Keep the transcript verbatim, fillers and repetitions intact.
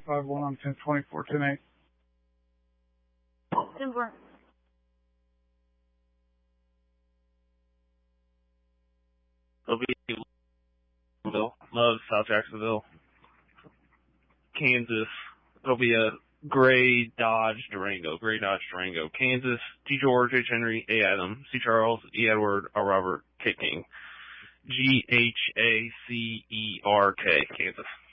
five one on ten twenty-four, ten eight. Denver. It'll be Jacksonville. Love South Jacksonville. Kansas. It'll be a gray Dodge Durango. Gray Dodge Durango. Kansas. T. George, H. Henry, A. Adam, C. Charles, E. Edward, R. Robert, K. King. G H A C E R K. Kansas.